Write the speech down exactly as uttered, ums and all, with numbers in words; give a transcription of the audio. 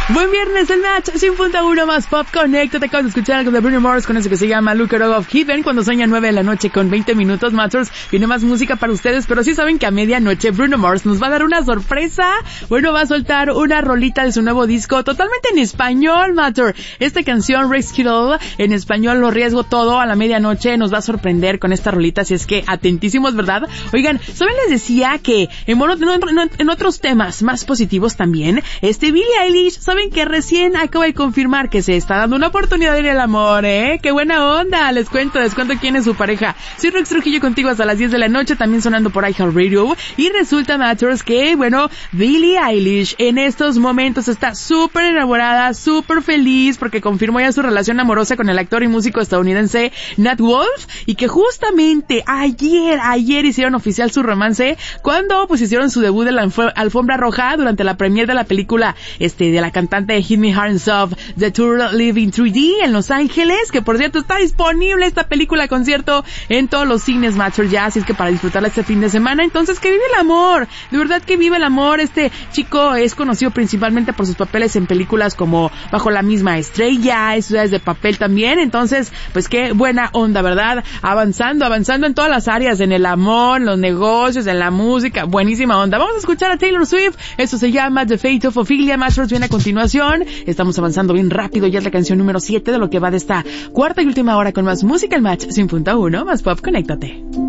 Buen viernes, el match cien punto uno más Pop Connect. Te acabas de escuchar algo de Bruno Mars con eso que se llama Look Out of Heaven. Cuando sueña nueve de la noche con veinte minutos, Matchers. Viene más música para ustedes, pero sí saben que a medianoche Bruno Mars nos va a dar una sorpresa. Bueno, va a soltar una rolita de su nuevo disco totalmente en español, Matter. Esta canción, Risk It All, en español, Lo Riesgo Todo, a la medianoche nos va a sorprender con esta rolita, así es que atentísimos, ¿verdad? Oigan, ¿saben? Les decía que en, mono, en, en otros temas más positivos también, este Billie Eilish, ¿saben que recién acaba de confirmar que se está dando una oportunidad en el amor, eh? ¡Qué buena onda! Les cuento, les cuento quién es su pareja. Soy Rex Trujillo contigo hasta las diez de la noche, también sonando por iHeartRadio. Y resulta, Matters, que, bueno, Billie Eilish en estos momentos está súper enamorada, súper feliz, porque confirmó ya su relación amorosa con el actor y músico estadounidense Nat Wolff, y que justamente ayer, ayer hicieron oficial su romance, cuando pues hicieron su debut en la alfombra roja durante la premiere de la película, este, de la cantante de Hit Me Hard and Soft, The Tour Living tres D en Los Ángeles, que por cierto está disponible esta película concierto en todos los cines, Master ya, así es que para disfrutarla este fin de semana. Entonces, que vive el amor, de verdad que vive el amor. Este chico es conocido principalmente por sus papeles en películas como Bajo la Misma Estrella, Ciudades de Papel también. Entonces, pues qué buena onda, ¿verdad? Avanzando, avanzando en todas las áreas, en el amor, en los negocios, en la música, buenísima onda. Vamos a escuchar a Taylor Swift, esto se llama The Fate of Ophelia. Masters viene a continuación. Estamos avanzando bien rápido, ya es la canción número siete de lo que va de esta cuarta y última hora con más música, el match cien punto uno más Pop, conéctate.